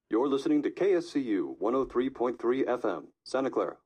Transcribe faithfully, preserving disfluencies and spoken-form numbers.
You're listening to K S C U one oh three point three F M, Santa Clara.